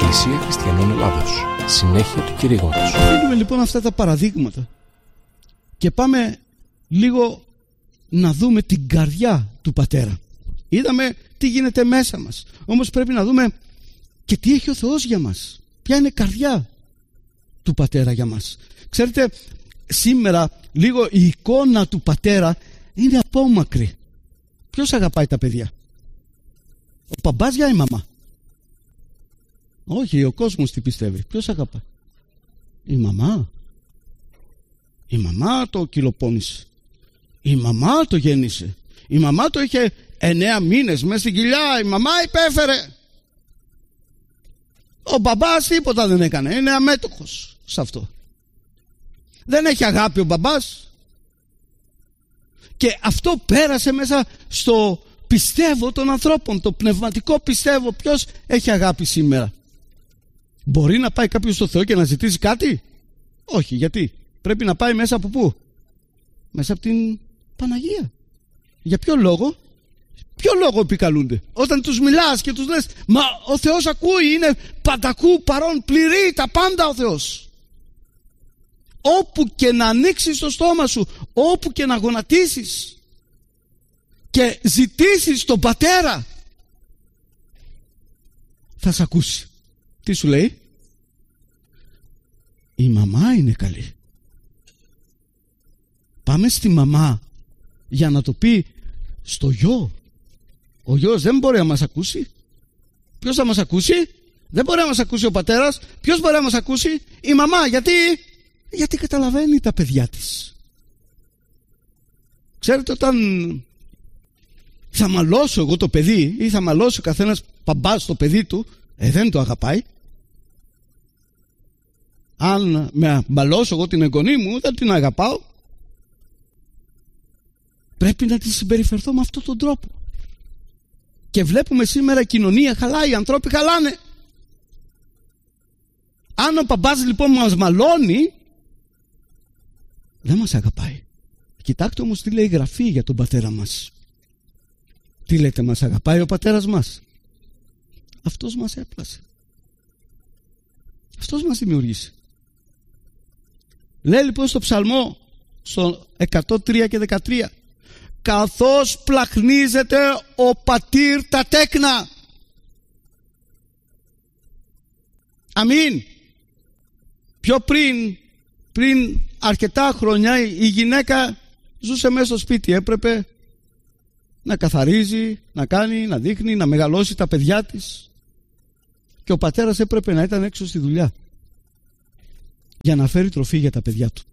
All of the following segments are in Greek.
Εκκλησία Χριστιανών Ελλάδος. Συνέχεια του κηρύγματος. Αφήνουμε λοιπόν αυτά τα παραδείγματα και πάμε λίγο να δούμε την καρδιά του Πατέρα. Είδαμε τι γίνεται μέσα μας, όμως πρέπει να δούμε και τι έχει ο Θεός για μας. Ποια είναι η καρδιά του Πατέρα για μας. Ξέρετε, σήμερα λίγο η εικόνα του Πατέρα είναι απόμακρη. Ποιος αγαπάει τα παιδιά? Ο μπαμπάς ή η μαμά? Όχι, ο κόσμος τι πιστεύει? Ποιος αγαπάει? Η μαμά. Η μαμά το κυλοπώνησε. Η μαμά το γέννησε. Η μαμά το είχε 9 μήνες μέσα στην κοιλιά. Η μαμά υπέφερε. Ο μπαμπάς τίποτα δεν έκανε. Είναι αμέτωχος σε αυτό. Δεν έχει αγάπη ο μπαμπάς. Και αυτό πέρασε μέσα στο πιστεύω των ανθρώπων. Το πνευματικό πιστεύω. Ποιος έχει αγάπη σήμερα? Μπορεί να πάει κάποιος στο Θεό και να ζητήσει κάτι? Όχι. Γιατί? Πρέπει να πάει μέσα από πού? Μέσα από την Παναγία. Για ποιο λόγο? Ποιο λόγο επικαλούνται? Όταν τους μιλάς και τους λες μα ο Θεός ακούει, είναι παντακού παρόν, πληρεί τα πάντα ο Θεός. Όπου και να ανοίξεις το στόμα σου, όπου και να γονατίσεις και ζητήσεις τον Πατέρα, θα σ' ακούσει. Τι σου λέει? Η μαμά είναι καλή. Πάμε στη μαμά για να το πει στο γιο. Ο γιος δεν μπορεί να μας ακούσει. Ποιος θα μας ακούσει? Δεν μπορεί να μας ακούσει ο πατέρας. Ποιος μπορεί να μας ακούσει? Η μαμά. Γιατί καταλαβαίνει τα παιδιά της. Ξέρετε, όταν θα μαλώσω εγώ το παιδί ή θα μαλώσει ο καθένας μπαμπάς το παιδί του, δεν το αγαπάει. Αν με μαλώσω εγώ την εγγονή μου, δεν την αγαπάω. Πρέπει να τη συμπεριφερθώ με αυτόν τον τρόπο. Και βλέπουμε σήμερα η κοινωνία χαλάει, οι ανθρώποι χαλάνε. Αν ο παπάς λοιπόν μας μαλώνει, δεν μας αγαπάει. Κοιτάξτε όμως τι λέει η Γραφή για τον πατέρα μας. Τι λέτε, μας αγαπάει ο πατέρας μας? Αυτός μας έπλασε. Αυτός μας δημιουργήσε. Λέει λοιπόν στο ψαλμό, στο 103 και 13, καθώς πλαχνίζεται ο πατήρ τα τέκνα. Αμήν. Πιο πριν αρκετά χρόνια η γυναίκα ζούσε μέσα στο σπίτι. Έπρεπε να καθαρίζει, να κάνει, να δείχνει, να μεγαλώσει τα παιδιά της. Και ο πατέρας έπρεπε να ήταν έξω στη δουλειά για να φέρει τροφή για τα παιδιά του.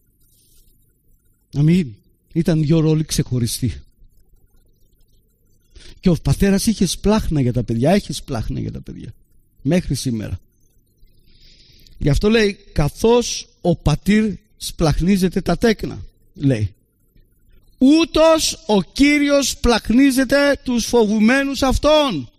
Αμήν. Ήταν δύο ρόλοι ξεχωριστοί. Και ο πατέρας είχε σπλάχνα για τα παιδιά. Έχει σπλάχνα για τα παιδιά μέχρι σήμερα. Γι' αυτό λέει καθώς ο πατήρ σπλαχνίζεται τα τέκνα, λέει, ούτως ο Κύριος πλαχνίζεται τους φοβουμένους αυτόν.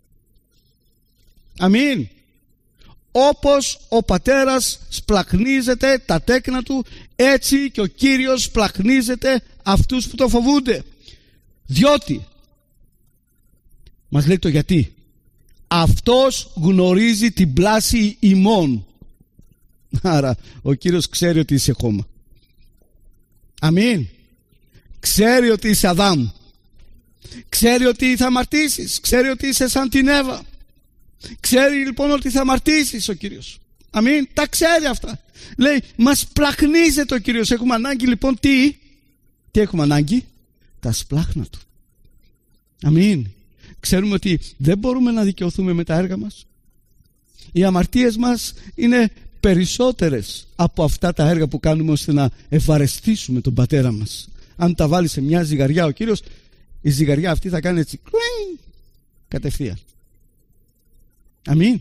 Αμήν. Όπως ο πατέρας σπλαχνίζεται τα τέκνα του, έτσι και ο Κύριος σπλαχνίζεται αυτούς που το φοβούνται. Διότι, μας λέει το γιατί, αυτός γνωρίζει την πλάση ημών. Άρα ο Κύριος ξέρει ότι είσαι χώμα. Αμήν. Ξέρει ότι είσαι Αδάμ. Ξέρει ότι θα αμαρτήσεις. Ξέρει ότι είσαι σαν την Εύα. Ξέρει λοιπόν ότι θα αμαρτήσεις ο Κύριος. Αμήν. Τα ξέρει αυτά. Λέει μας πλαχνίζεται ο Κύριος. Έχουμε ανάγκη λοιπόν τι έχουμε ανάγκη? Τα σπλάχνα του. Αμήν. Ξέρουμε ότι δεν μπορούμε να δικαιωθούμε με τα έργα μας. Οι αμαρτίες μας είναι περισσότερες από αυτά τα έργα που κάνουμε ώστε να ευαρεστήσουμε τον πατέρα μας. Αν τα βάλει σε μια ζυγαριά ο Κύριος, η ζυγαριά αυτή θα κάνει έτσι κατευθείαν. Αμήν.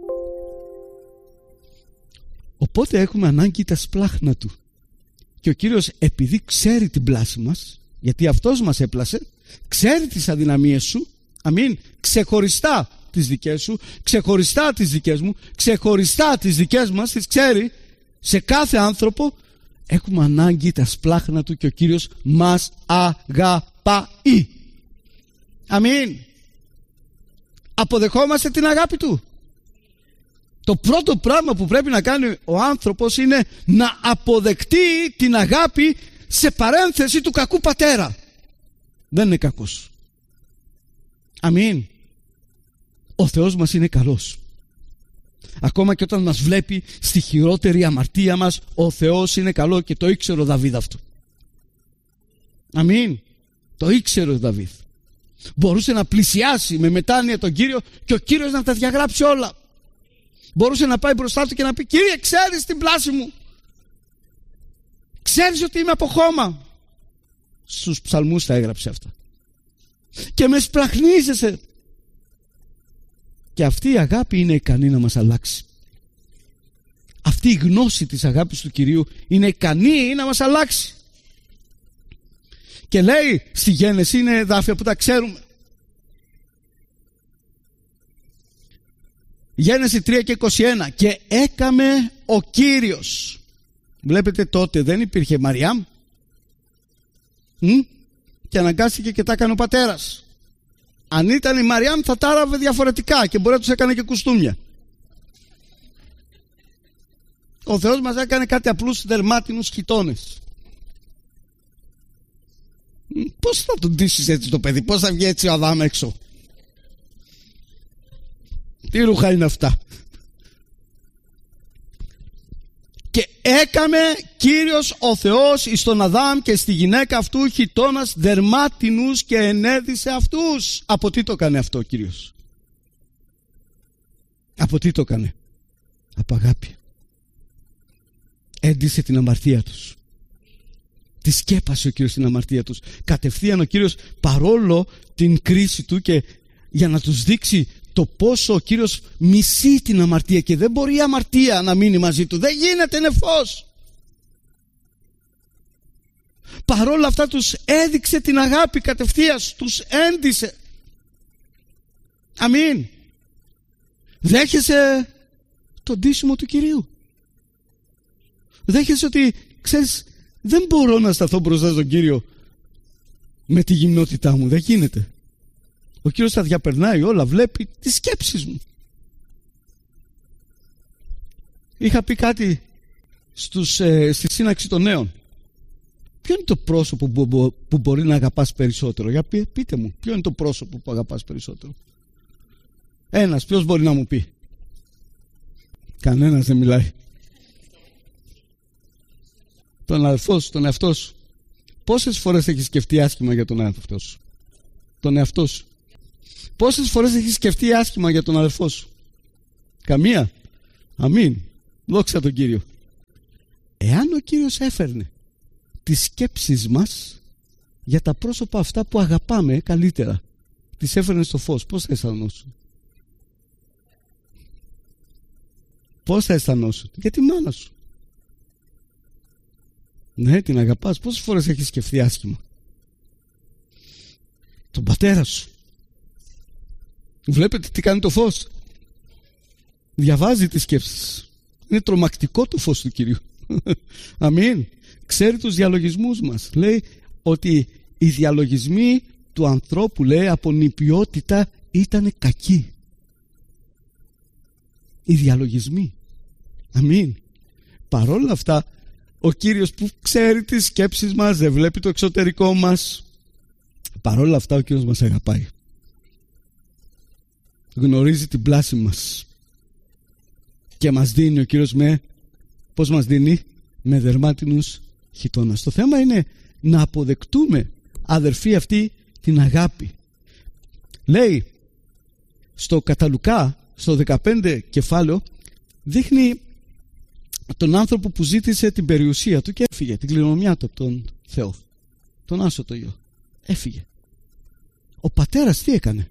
Οπότε έχουμε ανάγκη τα σπλάχνα του. Και ο Κύριος, επειδή ξέρει την πλάση μας, γιατί αυτός μας έπλασε, ξέρει τις αδυναμίες σου. Αμήν. Ξεχωριστά τις δικές σου, ξεχωριστά τις δικές μου, ξεχωριστά τις δικές μας, τις ξέρει. Σε κάθε άνθρωπο έχουμε ανάγκη τα σπλάχνα του και ο Κύριος μας αγαπάει. Αμήν. Αποδεχόμαστε την αγάπη του? Το πρώτο πράγμα που πρέπει να κάνει ο άνθρωπος είναι να αποδεκτεί την αγάπη σε παρένθεση του κακού πατέρα. Δεν είναι κακός. Αμήν. Ο Θεός μας είναι καλός. Ακόμα και όταν μας βλέπει στη χειρότερη αμαρτία μας, ο Θεός είναι καλό, και το ήξερε ο Δαβίδ αυτό. Αμήν. Το ήξερε ο Δαβίδ. Μπορούσε να πλησιάσει με μετάνοια τον Κύριο και ο Κύριος να τα διαγράψει όλα. Μπορούσε να πάει μπροστά του και να πει: Κύριε, ξέρεις την πλάση μου, ξέρεις ότι είμαι από χώμα. Στους ψαλμούς τα έγραψε αυτά. Και με σπλαχνίζεσαι. Και αυτή η αγάπη είναι ικανή να μας αλλάξει. Αυτή η γνώση της αγάπης του Κυρίου είναι ικανή να μας αλλάξει. Και λέει στη Γένεση, είναι εδάφια που τα ξέρουμε. Γένεση 3 και 21. Και έκαμε ο Κύριος. Βλέπετε, τότε δεν υπήρχε Μαριάμ. Και αναγκάστηκε και τα έκανε ο πατέρας. Αν ήταν η Μαριάμ θα τα άραβε διαφορετικά και μπορεί να τους έκανε και κουστούμια. Ο Θεός μας έκανε κάτι απλούς δερμάτινους χιτώνες. Πώς θα τον ντύσεις έτσι το παιδί? Πώς θα βγει έτσι ο Αδάμ έξω? Τι ρούχα είναι αυτά? Και έκαμε Κύριος ο Θεός εις τον Αδάμ και στη γυναίκα αυτού χιτώνας δερμάτινους και ενέδισε αυτούς. Από τι το έκανε αυτό ο Κύριος? Από τι το έκανε? Από αγάπη. Έντισε την αμαρτία τους. Τη σκέπασε ο Κύριος την αμαρτία τους. Κατευθείαν ο Κύριος, παρόλο την κρίση του, και για να τους δείξει το πόσο ο Κύριος μισεί την αμαρτία, και δεν μπορεί η αμαρτία να μείνει μαζί του, δεν γίνεται, είναι φως. Παρόλα αυτά τους έδειξε την αγάπη κατευθείαν, τους έντισε. Αμήν. Δέχεσαι το ντύσιμο του Κυρίου? Δέχεσαι ότι, ξέρεις, δεν μπορώ να σταθώ μπροστά στον Κύριο με τη γυμνότητά μου, δεν γίνεται. Ο Κύριος τα διαπερνάει όλα, βλέπει τις σκέψεις μου. Είχα πει κάτι στη σύναξη των νέων. Ποιο είναι το πρόσωπο που μπορεί να αγαπάς περισσότερο? Για πείτε μου, ποιο είναι το πρόσωπο που αγαπάς περισσότερο? Ένας, ποιος μπορεί να μου πει? Κανένας δεν μιλάει. Τον αδελφό σου, τον εαυτό σου. Πόσες φορές έχεις σκεφτεί άσχημα για τον αδελφό σου? Τον εαυτό σου. Πόσες φορές έχεις σκεφτεί άσχημα για τον αδελφό σου? Καμία. Αμήν. Δόξα τον Κύριο. Εάν ο Κύριος έφερνε τις σκέψεις μας για τα πρόσωπα αυτά που αγαπάμε καλύτερα, τις έφερνε στο φως, πώς θα αισθανόσουν? Πώς θα αισθανόσουν? Για τη μάνα σου. Ναι, την αγαπάς. Πόσες φορές έχεις σκεφτεί άσχημα? Τον πατέρα σου. Βλέπετε τι κάνει το φως? Διαβάζει τις σκέψεις. Είναι τρομακτικό το φως του Κυρίου. Αμήν. Ξέρει τους διαλογισμούς μας. Λέει ότι οι διαλογισμοί του ανθρώπου, λέει, από νηπιότητα ήταν κακοί. Οι διαλογισμοί. Αμήν. Παρόλα αυτά, ο Κύριος που ξέρει τις σκέψεις μας, δεν βλέπει το εξωτερικό μας, παρόλα αυτά ο Κύριος μας αγαπάει. Γνωρίζει την πλάση μας και μας δίνει ο Κύριος πώς μας δίνει? Με δερμάτινους χιτώνας. Το θέμα είναι να αποδεκτούμε, αδερφοί, αυτή την αγάπη. Λέει στο κατά Λουκά, στο 15 κεφάλαιο, δείχνει τον άνθρωπο που ζήτησε την περιουσία του και έφυγε, την κληρονομιά του από τον Θεό, τον άσωτο γιο. Έφυγε. Ο πατέρας τι έκανε?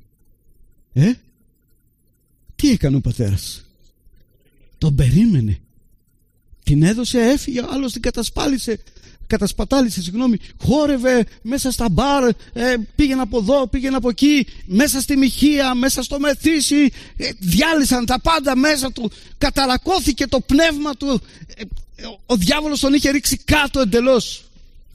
Τι έκανε ο πατέρας? Τον περίμενε. Την έδωσε, έφυγε, ο άλλος την κατασπατάλησε, χόρευε μέσα στα μπαρ, πήγαινε από εδώ, πήγαινε από εκεί, μέσα στη Μιχία, μέσα στο Μεθύσι, διάλυσαν τα πάντα μέσα του, καταρακώθηκε το πνεύμα του, ο διάβολος τον είχε ρίξει κάτω εντελώς.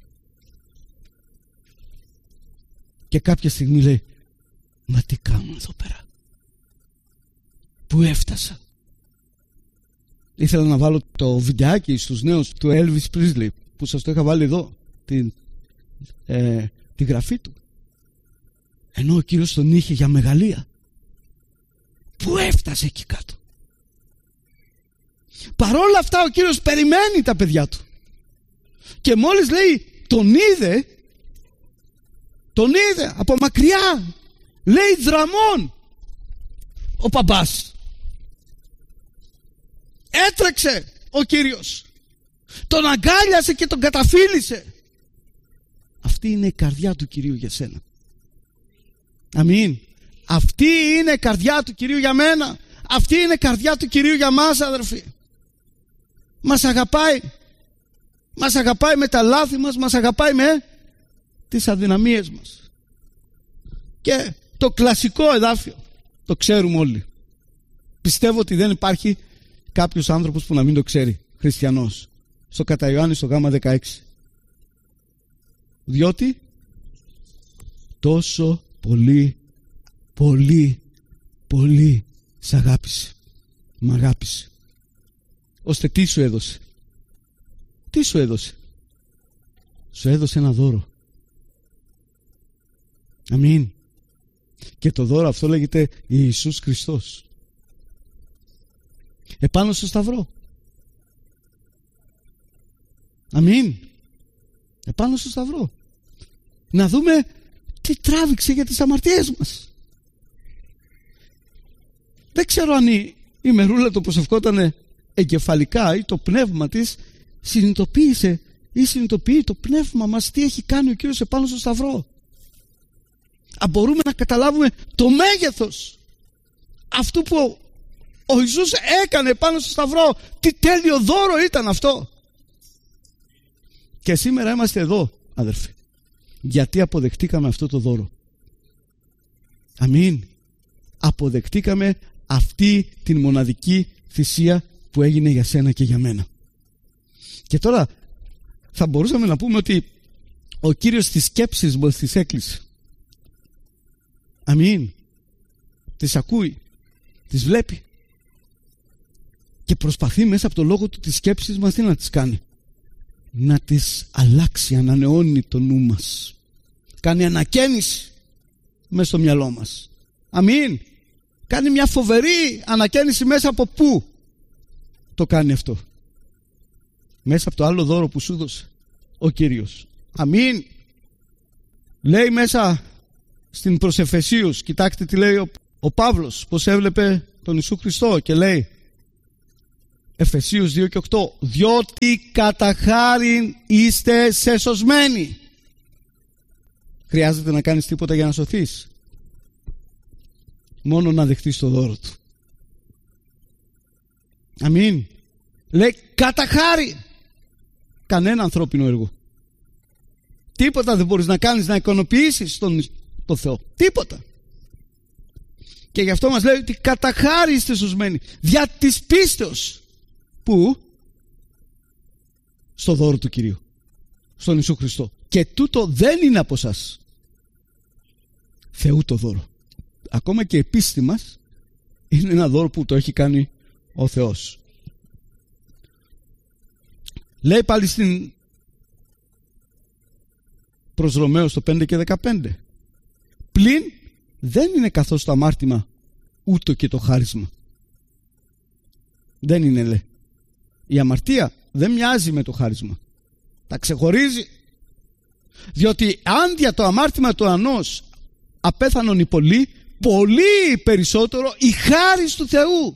Και κάποια στιγμή λέει, μα τι κάνω εδώ πέρα? Πού έφτασα? Ήθελα να βάλω το βιντεάκι στους νέους του Elvis Presley, που σας το είχα βάλει εδώ, τη γραφή του. Ενώ ο Κύριος τον είχε για μεγαλεία. Πού έφτασε εκεί κάτω? Παρόλα αυτά ο Κύριος περιμένει τα παιδιά του. Και μόλις λέει τον είδε από μακριά, λέει δραμών ο μπαμπάς. Έτρεξε ο Κύριος, τον αγκάλιασε και τον καταφύλισε. Αυτή είναι η καρδιά του Κυρίου για σένα. Αμήν. Αυτή είναι η καρδιά του Κυρίου για μένα. Αυτή είναι η καρδιά του Κυρίου για μας, αδερφοί. Μας αγαπάει. Μας αγαπάει με τα λάθη μας, μας αγαπάει με τις αδυναμίες μας. Και το κλασικό εδάφιο, το ξέρουμε όλοι. Πιστεύω ότι δεν υπάρχει κάποιος άνθρωπος που να μην το ξέρει, χριστιανός. Στο κατά Ιωάννη στο γάμα 16. Διότι τόσο πολύ σ' αγάπησε. Μ' αγάπησε. Ώστε τι σου έδωσε? Τι σου έδωσε? Σου έδωσε ένα δώρο. Αμήν. Και το δώρο αυτό λέγεται Ιησούς Χριστός. Επάνω στο σταυρό. Αμήν. Επάνω στο σταυρό. Να δούμε τι τράβηξε για τις αμαρτίες μας. Δεν ξέρω αν η Μερούλα το προσευχότανε εγκεφαλικά ή το πνεύμα της συνειδητοποίησε ή συνειδητοποιεί το πνεύμα μας τι έχει κάνει ο Κύριος επάνω στο σταυρό. Αν μπορούμε να καταλάβουμε το μέγεθος αυτού που ο Ιησούς έκανε πάνω στο σταυρό, τι τέλειο δώρο ήταν αυτό. Και σήμερα είμαστε εδώ, αδερφοί, γιατί αποδεχτήκαμε αυτό το δώρο. Αμήν. Αποδεχτήκαμε αυτή την μοναδική θυσία που έγινε για σένα και για μένα. Και τώρα θα μπορούσαμε να πούμε ότι ο Κύριος τις σκέψεις μας τις έκλεισε. Αμήν. Τις ακούει, τις βλέπει και προσπαθεί μέσα από το λόγο του τις σκέψεις μας τι να τις κάνει? Να τις αλλάξει, ανανεώνει το νου μας, κάνει ανακαίνιση μέσα στο μυαλό μας. Αμήν. Κάνει μια φοβερή ανακαίνιση μέσα από πού το κάνει αυτό? Μέσα από το άλλο δώρο που σου δώσε ο Κύριος. Αμήν. Λέει μέσα στην προς Εφεσίους, κοιτάξτε τι λέει ο Παύλος, πως έβλεπε τον Ιησού Χριστό, και λέει Εφεσίους 2 και 8, διότι κατά χάριν είστε σεσωσμένοι. Χρειάζεται να κάνεις τίποτα για να σωθείς? Μόνο να δεχτείς το δώρο του. Αμήν. Λέει κατά χάριν. Κανένα ανθρώπινο έργο. Τίποτα δεν μπορείς να κάνεις να ικανοποιήσεις τον Θεό. Τίποτα. Και γι' αυτό μας λέει ότι κατά χάριν είστε σωσμένοι. Δια της πίστεως. Πού? Στο δώρο του Κυρίου, στον Ιησού Χριστό. Και τούτο δεν είναι από σας, Θεού το δώρο. Ακόμα και η πίστη μας είναι ένα δώρο που το έχει κάνει ο Θεός. Λέει πάλι στην προς Ρωμαίους το 5 και 15, πλην δεν είναι καθώς το αμάρτημα ούτω και το χάρισμα. Δεν είναι, λέει. Η αμαρτία δεν μοιάζει με το χάρισμα. Τα ξεχωρίζει. Διότι αν δια το αμάρτημα του ανός απέθανον οι πολλοί, πολύ περισσότερο η χάρις του Θεού.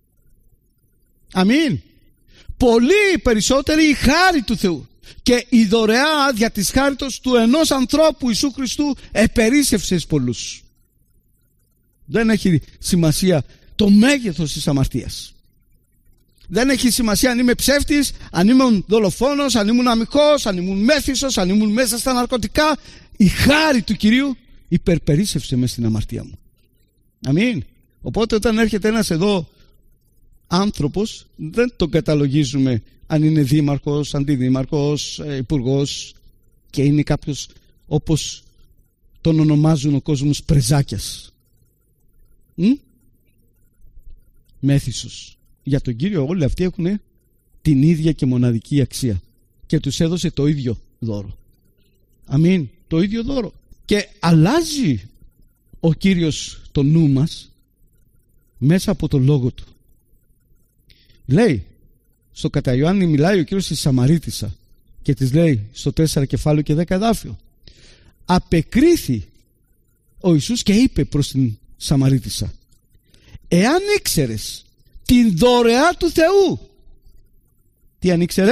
Αμήν. Πολύ περισσότερη η χάρη του Θεού. Και η δωρεά δια της χάριτος του ενός ανθρώπου Ιησού Χριστού επερίσσευσε εις πολλούς. Δεν έχει σημασία το μέγεθος της αμαρτίας. Δεν έχει σημασία αν είμαι ψεύτης, αν ήμουν δολοφόνος, αν ήμουν αμυκός, αν ήμουν μέθυσος, αν ήμουν μέσα στα ναρκωτικά. Η χάρη του Κυρίου υπερπερίσσευσε μέσα στην αμαρτία μου. Αμήν. Οπότε όταν έρχεται ένας εδώ άνθρωπος, δεν τον καταλογίζουμε αν είναι δήμαρχος, αντιδήμαρχος, υπουργός, και είναι κάποιος όπως τον ονομάζουν ο κόσμος πρεζάκιας. Μέθυσος. για τον Κύριο όλοι αυτοί έχουν την ίδια και μοναδική αξία και τους έδωσε το ίδιο δώρο. Αμήν, το ίδιο δώρο. Και αλλάζει ο Κύριος το νου μας μέσα από το λόγο του. Λέει στο κατά Ιωάννη, μιλάει ο Κύριος στη Σαμαρίτισσα και της λέει στο 4 κεφάλαιο και 10 εδάφιο, απεκρίθη ο Ιησούς και είπε προς την Σαμαρίτισσα, εάν ήξερες την δωρεά του Θεού. Τι αν ήξερε?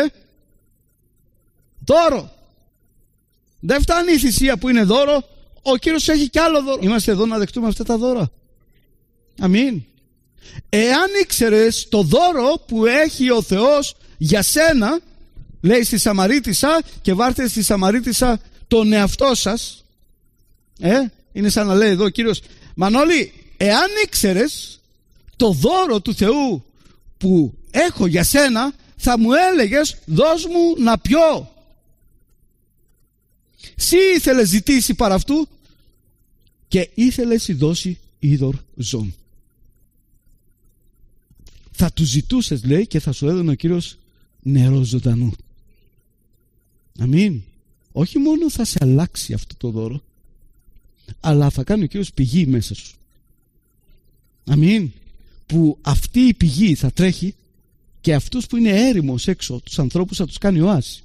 Δώρο. Δεν φτάνει η θυσία που είναι δώρο, ο Κύριος έχει κι άλλο δώρο. Είμαστε εδώ να δεχτούμε αυτά τα δώρα. Αμήν. Εάν ήξερες το δώρο που έχει ο Θεός για σένα, λέει στη Σαμαρίτισσα, και βάρτε στη Σαμαρίτισσα τον εαυτό σας. Είναι σαν να λέει εδώ ο Κύριος, Μανώλη, εάν ήξερες το δώρο του Θεού που έχω για σένα, θα μου έλεγες δώσ' μου να πιω. Συ ήθελες ζητήσει παρά αυτού και ήθελες δώσει είδωρ ζών. Θα του ζητούσες, λέει, και θα σου έδωνε ο Κύριος νερό ζωντανό. Αμήν. Όχι μόνο θα σε αλλάξει αυτό το δώρο, αλλά θα κάνει ο Κύριος πηγή μέσα σου. Αμήν. Που αυτή η πηγή θα τρέχει και αυτούς που είναι έρημος έξω, τους ανθρώπους θα τους κάνει οάση.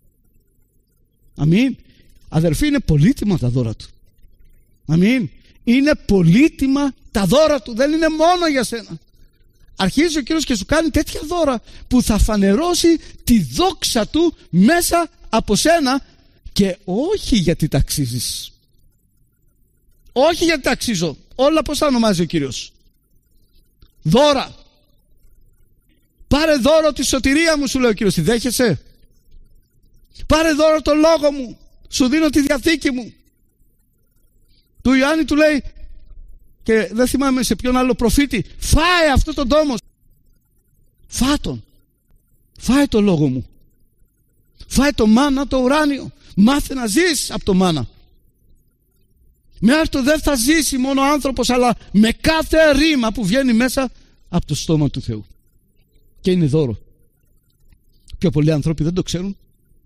Αμήν. Αδερφοί, είναι πολύτιμα τα δώρα του. Αμήν. Είναι πολύτιμα τα δώρα του, δεν είναι μόνο για σένα. Αρχίζει ο Κύριος και σου κάνει τέτοια δώρα που θα φανερώσει τη δόξα του μέσα από σένα, και όχι γιατί τα αξίζεις. Όχι γιατί τα αξίζω. Όλα πώς τα ονομάζει ο Κύριος? Δώρα. Πάρε δώρο τη σωτηρία μου, σου λέει ο Κύριος. Τη δέχεσαι? Πάρε δώρο το λόγο μου, σου δίνω τη διαθήκη μου. Του Ιωάννη του λέει, και δεν θυμάμαι σε ποιον άλλο προφήτη, φάε αυτό τον τόμο. Φάτον. Φάε το λόγο μου. Φάε το μάνα το ουράνιο. Μάθε να ζεις από το μάνα. Με αυτό δεν θα ζήσει μόνο ο άνθρωπος, αλλά με κάθε ρήμα που βγαίνει μέσα από το στόμα του Θεού. Και είναι δώρο. Πιο πολλοί άνθρωποι δεν το ξέρουν.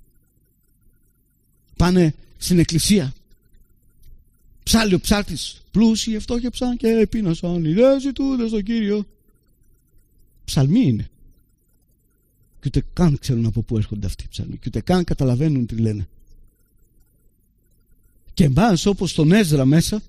Πάνε στην εκκλησία. Ψάλλει ο ψάλτης. Πλούσιοι ευτόχεψαν και επίνασαν. Οι ζητούνται στον Κύριο. Ψαλμοί είναι. Και ούτε καν ξέρουν από πού έρχονται αυτοί οι ψαλμοί. Και ούτε καν καταλαβαίνουν τι λένε. Και εμάς, όπως τον Έσδρα μέσα,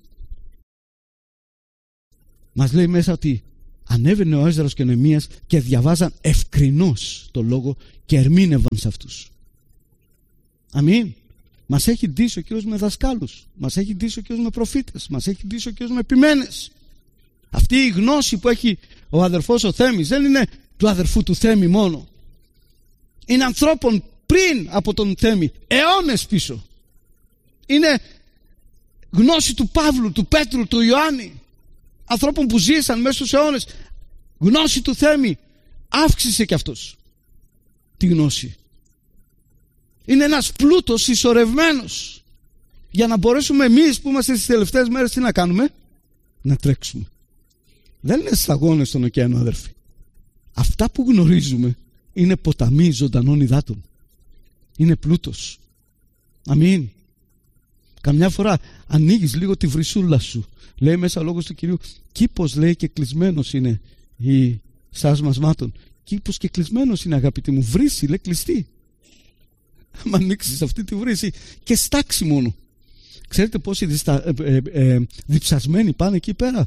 μας λέει μέσα ότι ανέβαινε ο Έσδρας και ο Νεεμίας και διαβάζαν ευκρινώς το λόγο και ερμήνευαν σε αυτούς. Αμήν. Μας έχει ντύσει ο Κύριος με δασκάλους, μας έχει ντύσει ο Κύριος με προφήτες, μας έχει ντύσει ο Κύριος με επιμένες. Αυτή η γνώση που έχει ο αδερφός ο Θέμης δεν είναι του αδερφού του Θέμη μόνο. Είναι ανθρώπων πριν από τον Θέμη, αιώνες πίσω. Είναι γνώση του Παύλου, του Πέτρου, του Ιωάννη, ανθρώπων που ζήσαν μέσα στους αιώνες. Γνώση του Θέμη. Αύξησε και αυτός τη γνώση. Είναι ένας πλούτος συσσωρευμένος για να μπορέσουμε εμείς που είμαστε στις τελευταίες μέρες τι να κάνουμε? Να τρέξουμε. Δεν είναι σταγόνες στον ωκεανό, αδερφοί. Αυτά που γνωρίζουμε είναι ποταμοί ζωντανών υδάτων. Είναι πλούτος. Αμήν. Καμιά φορά ανοίγεις λίγο τη βρυσούλα σου. Λέει μέσα ο λόγος του Κυρίου, κήπος, λέει, και κλεισμένος είναι η σάσμας μάτων. Κήπος και κλεισμένος είναι, αγαπητοί μου. Βρύση, λέει, κλειστή. Αν ανοίξεις αυτή τη βρύση και στάξει μόνο. Ξέρετε πόσοι διψασμένοι πάνε εκεί πέρα?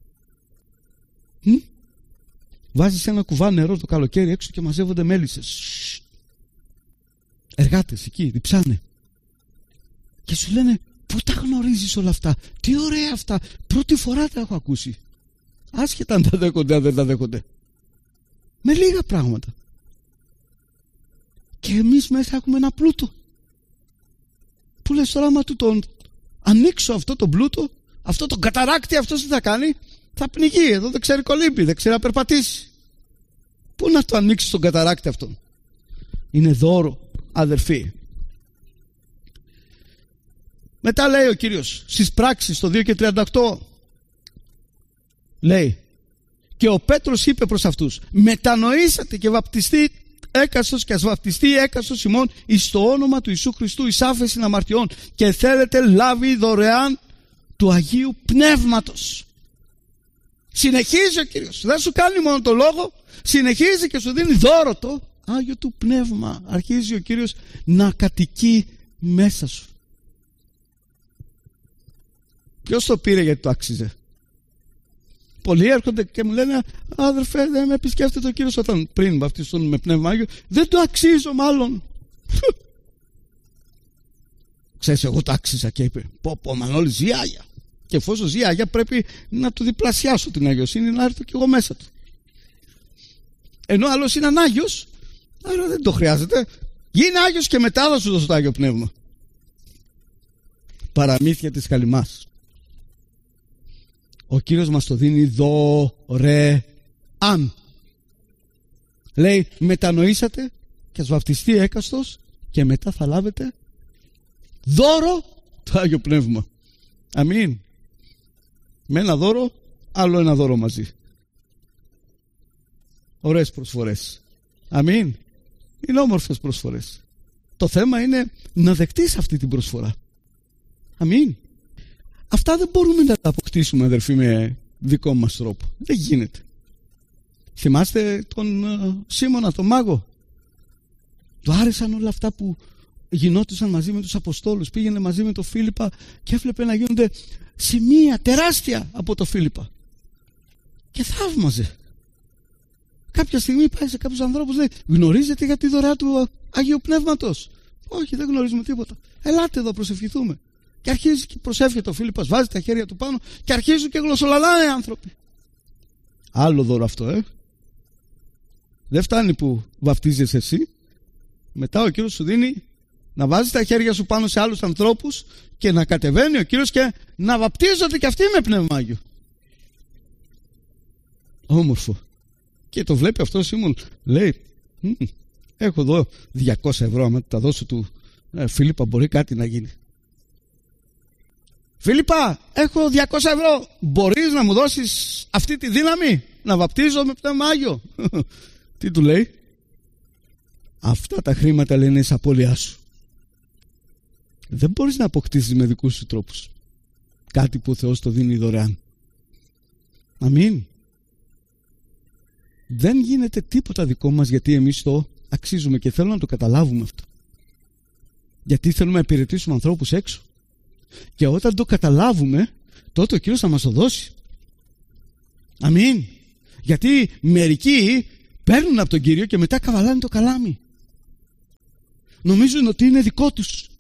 Βάζεις ένα κουβά νερό το καλοκαίρι έξω και μαζεύονται μέλισσες. Εργάτες εκεί διψάνε. Και σου λένε, πού τα γνωρίζεις όλα αυτά? Τι ωραία αυτά. Πρώτη φορά τα έχω ακούσει. Άσχετα αν τα δέχονται, αν δεν τα δέχονται. Με λίγα πράγματα. Και εμείς μέσα έχουμε ένα πλούτο. Που λες τώρα, άμα του τον ανοίξω αυτό το πλούτο, αυτό το καταράκτη, αυτός τι θα κάνει? Θα πνιγεί. Εδώ δεν ξέρει κολύμπη, δεν ξέρει να περπατήσει. Πού να το ανοίξεις τον καταράκτη αυτό? Είναι δώρο, αδερφοί. Μετά λέει ο Κύριος στις πράξεις το 2 και 38, λέει, Και ο Πέτρος είπε προς αυτούς: μετανοήσατε και βαπτιστεί έκαστος και ας βαπτιστεί έκαστος ημών εις το όνομα του Ιησού Χριστού εις άφεσιν αμαρτιών, και θέλετε λάβει δωρεάν του Αγίου Πνεύματος. Συνεχίζει ο Κύριος, δεν σου κάνει μόνο το λόγο, συνεχίζει και σου δίνει δώρο το Άγιο του Πνεύμα. Αρχίζει ο Κύριος να κατοικεί μέσα σου. Ποιος το πήρε γιατί το άξιζε? Πολλοί έρχονται και μου λένε: αδερφέ, δεν με επισκέφτεται ο Κύριος όταν πριν βαπτιστούν με Πνεύμα Άγιο. Δεν το αξίζω μάλλον. Ξέρεις, εγώ το άξιζα. Και είπε: πω Μανώλη, ζει Άγια. Και εφόσον ζει Άγια πρέπει να του διπλασιάσω την αγιοσύνη, να έρθω κι εγώ μέσα του. Ενώ άλλος είναι ανάγιος, άρα δεν το χρειάζεται. Γίνε Άγιος και μετά θα σου δώσω το Άγιο Πνεύμα. Παραμύθια της Χαλιμάς. Ο Κύριος μας το δίνει δωρεάν. Λέει: μετανοήσατε και ας βαπτιστεί έκαστος και μετά θα λάβετε δώρο το Άγιο Πνεύμα. Αμήν. Με ένα δώρο, άλλο ένα δώρο μαζί. Ωραίες προσφορές. Αμήν. Είναι όμορφες προσφορές. Το θέμα είναι να δεχτείς αυτή την προσφορά. Αμήν. Αυτά δεν μπορούμε να τα αποκτήσουμε, αδερφοί, με δικό μας τρόπο. Δεν γίνεται. Θυμάστε τον Σίμωνα, τον μάγο? Του άρεσαν όλα αυτά που γινόντουσαν μαζί με τους Αποστόλους. Πήγαινε μαζί με τον Φίλιππα και έβλεπε να γίνονται σημεία τεράστια από το Φίλιππα. Και θαύμαζε. Κάποια στιγμή πάει σε κάποιους ανθρώπους, λέει: γνωρίζετε για τη δωρεά του Αγίου Πνεύματος? Όχι, δεν γνωρίζουμε τίποτα. Ελάτε εδώ, προσευχηθούμε. Και αρχίζει και προσεύχεται ο Φίλιππας, βάζει τα χέρια του πάνω και αρχίζουν και γλωσσολαλάνε οι άνθρωποι. Άλλο δώρο αυτό, Δεν φτάνει που βαπτίζεσαι εσύ. Μετά ο Κύριος σου δίνει να βάζεις τα χέρια σου πάνω σε άλλους ανθρώπους και να κατεβαίνει ο Κύριος και να βαπτίζονται και αυτοί με Πνεύμα Άγιο. Όμορφο. Και το βλέπει αυτό ο Σίμων, λέει: έχω εδώ 200 ευρώ, άμα τα δώσω του Φίλιππα μπορεί κάτι να γίνει. Φίλιππα, έχω 200 ευρώ, μπορείς να μου δώσεις αυτή τη δύναμη να βαπτίζω με Πνεύμα Άγιο? Τι του λέει? Αυτά τα χρήματα, λέει, είναι εις απώλειά σου. Δεν μπορείς να αποκτήσεις με δικούς σου τρόπους κάτι που ο Θεός το δίνει δωρεάν. Αμήν. Δεν γίνεται τίποτα δικό μας γιατί εμείς το αξίζουμε, και θέλω να το καταλάβουμε αυτό. Γιατί θέλουμε να υπηρετήσουμε ανθρώπους έξω. Και όταν το καταλάβουμε, τότε ο Κύριος θα μας το δώσει. Αμήν. Γιατί μερικοί παίρνουν από τον Κύριο και μετά καβαλάνε το καλάμι. Νομίζουν ότι είναι δικό τους.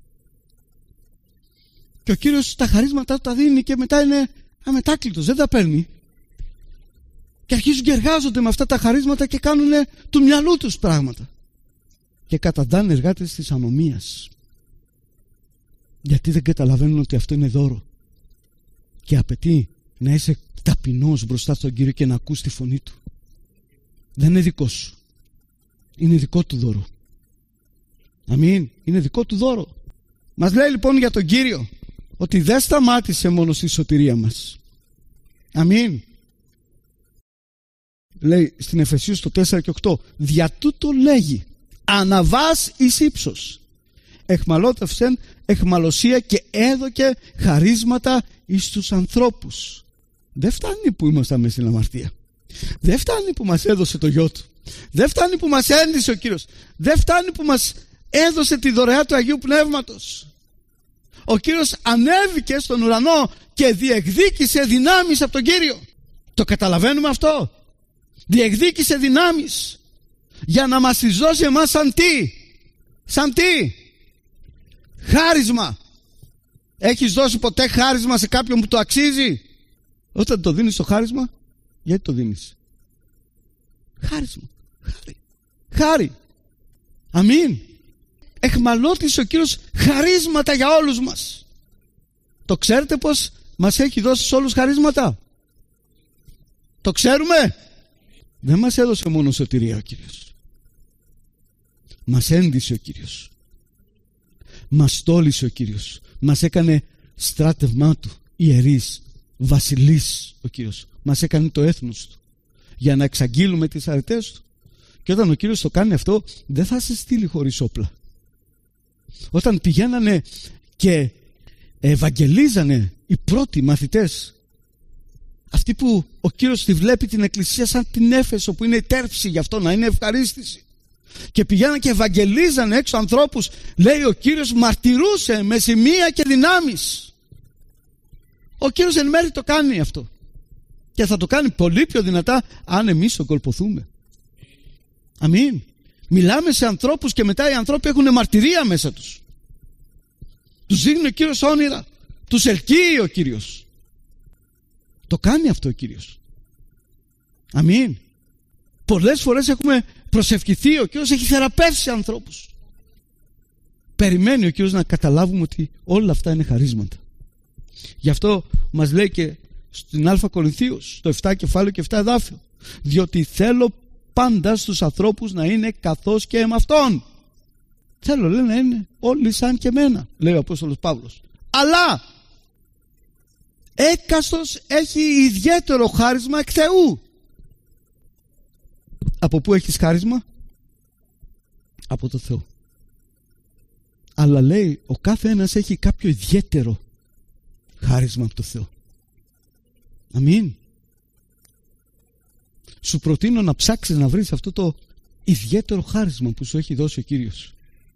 Και ο Κύριος τα χαρίσματα του τα δίνει και μετά είναι αμετάκλητος, δεν τα παίρνει. Και αρχίζουν και εργάζονται με αυτά τα χαρίσματα και κάνουν του μυαλού τους πράγματα. Και καταντάνε εργάτες της ανομίας. Γιατί δεν καταλαβαίνουν ότι αυτό είναι δώρο. Και απαιτεί να είσαι ταπεινός μπροστά στον Κύριο και να ακούς τη φωνή Του. Δεν είναι δικό σου. Είναι δικό Του δώρο. Αμήν. Είναι δικό Του δώρο. Μας λέει λοιπόν για τον Κύριο ότι δεν σταμάτησε μόνο στη σωτηρία μας. Αμήν. Λέει στην Εφεσίους το 4 και 8: δια τούτο λέγει, αναβάς εις ύψος, εχμαλώτευσεν εχμαλωσία και έδωκε χαρίσματα εις τους ανθρώπους. Δεν φτάνει που ήμασταν μέσα στην αμαρτία. Δεν φτάνει που μας έδωσε το γιο Του. Δεν φτάνει που μας ένδυσε ο Κύριος. Δεν φτάνει που μας έδωσε τη δωρεά του Αγίου Πνεύματος. Ο Κύριος ανέβηκε στον ουρανό και διεκδίκησε δυνάμεις από τον Κύριο. Το καταλαβαίνουμε αυτό? Διεκδίκησε δυνάμεις για να μας τις δώσει εμάς σαν τι? Σαν τι? Χάρισμα. Έχεις δώσει ποτέ χάρισμα σε κάποιον που το αξίζει? Όταν το δίνεις το χάρισμα, γιατί το δίνεις? Χάρισμα. Χάρη. Αμήν. Εχμαλώτησε ο Κύριος χαρίσματα για όλους μας. Το ξέρετε πως μας έχει δώσει σε όλους χαρίσματα? Το ξέρουμε? Δεν μας έδωσε μόνο σωτηρία ο Κύριος. Μας ένδυσε ο Κύριος. Μας τόλισε ο Κύριος. Μας έκανε στράτευμά Του, ιερείς, βασιλείς ο Κύριος. Μας έκανε το έθνος Του. για να εξαγγείλουμε τις αρετές του. Και όταν ο Κύριος το κάνει αυτό, δεν θα σε στείλει χωρίς όπλα. Όταν πηγαίνανε και ευαγγελίζανε οι πρώτοι μαθητές, αυτοί που ο Κύριος τη βλέπει την εκκλησία σαν την Έφεσο που είναι τέρψη, γι' αυτό να είναι ευχαρίστηση, και πηγαίνανε και ευαγγελίζανε έξω ανθρώπους, λέει ο Κύριος μαρτυρούσε με σημεία και δυνάμεις. Ο Κύριος εν μέρει το κάνει αυτό και θα το κάνει πολύ πιο δυνατά αν εμείς ογκολποθούμε. Αμήν. Μιλάμε σε ανθρώπους και μετά οι άνθρωποι έχουν μαρτυρία μέσα τους. Τους δείχνει ο Κύριος όνειρα, τους ελκύει ο Κύριος. Το κάνει αυτό ο Κύριος. Αμήν. Πολλές φορές έχουμε προσευχηθεί, ο Κύριος έχει θεραπεύσει ανθρώπους. Περιμένει ο Κύριος να καταλάβουμε ότι όλα αυτά είναι χαρίσματα. Γι' αυτό μας λέει και στην Α Κορινθίους, στο 7 κεφάλαιο και 7 εδάφιο, διότι θέλω πάντα στους ανθρώπους να είναι καθώς και εμαυτόν. Θέλω, λέει, να είναι όλοι σαν και εμένα, λέει ο Απόστολος Παύλος. Αλλά έκαστος έχει ιδιαίτερο χάρισμα εκ Θεού. Από πού έχεις χάρισμα? Από το Θεό. Αλλά λέει ο κάθε ένας έχει κάποιο ιδιαίτερο χάρισμα από το Θεό. Αμήν. Σου προτείνω να ψάξεις να βρεις αυτό το ιδιαίτερο χάρισμα που σου έχει δώσει ο Κύριος.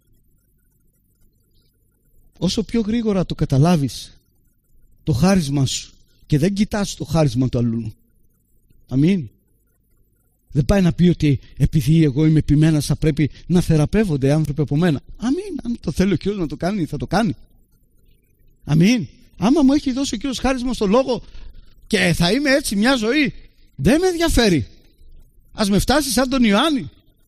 Όσο πιο γρήγορα το καταλάβεις το χάρισμα σου και δεν κοιτάς το χάρισμα του αλλού. Αμήν. Δεν πάει να πει ότι επειδή εγώ είμαι επιμένας θα πρέπει να θεραπεύονται οι άνθρωποι από μένα. Αμήν. Αν το θέλει ο Κύριος να το κάνει, θα το κάνει. Αμήν. Άμα μου έχει δώσει ο Κύριος χάρισμα στο λόγο και θα είμαι έτσι μια ζωή, δεν με ενδιαφέρει. Ας με φτάσει σαν τον Ιωάννη,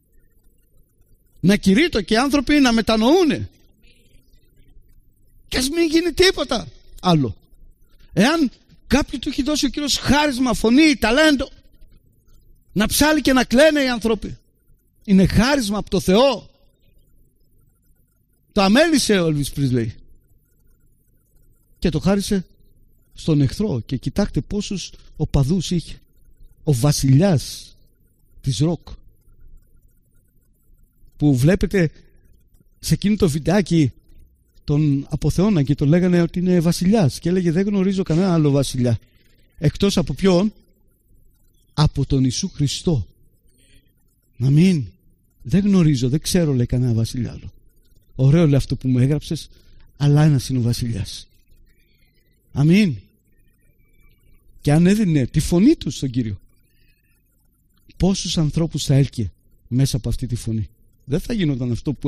να κηρύττω και οι άνθρωποι να μετανοούνε, και ας μην γίνει τίποτα άλλο. Εάν κάποιου του έχει δώσει ο Κύριος χάρισμα, φωνή, ταλέντο, να ψάλει και να κλαίνε οι άνθρωποι, είναι χάρισμα από το Θεό. Το αμέλησε ο Elvis Presley και το χάρισε στον εχθρό. Και κοιτάξτε πόσους οπαδούς είχε ο βασιλιάς της ροκ, που βλέπετε σε εκείνο το βιντεάκι τον αποθεώνα και το λέγανε ότι είναι βασιλιάς, και έλεγε δεν γνωρίζω κανένα άλλο βασιλιά εκτός από ποιον? Από τον Ιησού Χριστό. Αμήν. Δεν γνωρίζω, δεν ξέρω, λέει, κανένα βασιλιά άλλο. Ωραίο, λέει, αυτό που μου έγραψες, αλλά ένας είναι ο βασιλιάς. Αμήν. Και αν έδινε τη φωνή του στον Κύριο, πόσους ανθρώπους θα έλκυε μέσα από αυτή τη φωνή. Δεν θα γινόταν αυτό που